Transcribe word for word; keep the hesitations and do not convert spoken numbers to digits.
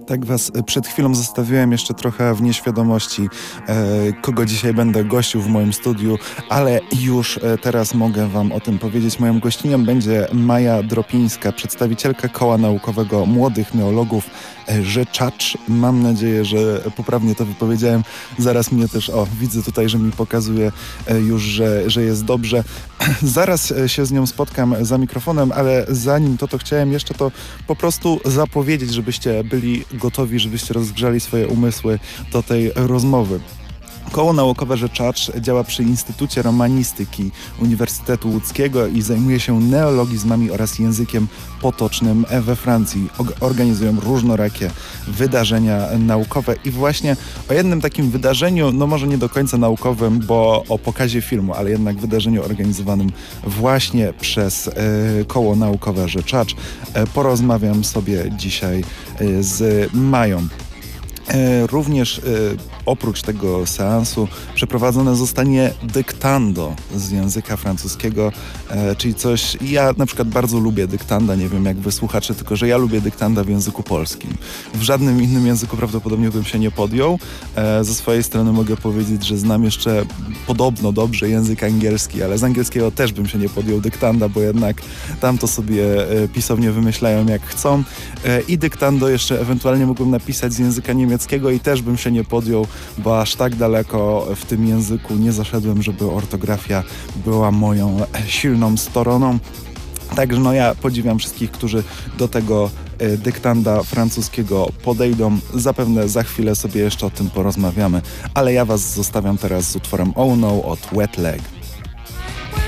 Tak was przed chwilą zostawiłem jeszcze trochę w nieświadomości, e, kogo dzisiaj będę gościł w moim studiu, ale już e, teraz mogę wam o tym powiedzieć. Moją gościnią będzie Maja Dropińska, przedstawicielka Koła Naukowego Młodych Neologów e, Rzeczacz. Mam nadzieję, że poprawnie to wypowiedziałem. Zaraz mnie też, o, widzę tutaj, że mi pokazuje e, już, że, że jest dobrze. Zaraz się z nią spotkam za mikrofonem, ale zanim to, to chciałem jeszcze to po prostu zapowiedzieć, żebyście byli gotowi, żebyście rozgrzali swoje umysły do tej rozmowy. Koło Naukowe Rzeczacz działa przy Instytucie Romanistyki Uniwersytetu Łódzkiego i zajmuje się neologizmami oraz językiem potocznym we Francji. Organizują różnorakie wydarzenia naukowe i właśnie o jednym takim wydarzeniu, no może nie do końca naukowym, bo o pokazie filmu, ale jednak wydarzeniu organizowanym właśnie przez e, Koło Naukowe Rzeczacz e, porozmawiam sobie dzisiaj e, z Mają. E, również e, oprócz tego seansu przeprowadzone zostanie dyktando z języka francuskiego, e, czyli coś, ja na przykład bardzo lubię dyktanda, nie wiem jak wy słuchacze, tylko że ja lubię dyktanda w języku polskim. W żadnym innym języku prawdopodobnie bym się nie podjął. E, ze swojej strony mogę powiedzieć, że znam jeszcze podobno dobrze język angielski, ale z angielskiego też bym się nie podjął dyktanda, bo jednak tam to sobie e, pisownie wymyślają jak chcą. E, I dyktando jeszcze ewentualnie mógłbym napisać z języka niemieckiego, i też bym się nie podjął, bo aż tak daleko w tym języku nie zaszedłem, żeby ortografia była moją silną stroną. Także no ja podziwiam wszystkich, którzy do tego y, dyktanda francuskiego podejdą. Zapewne za chwilę sobie jeszcze o tym porozmawiamy, ale ja was zostawiam teraz z utworem Oh No od Wet Leg.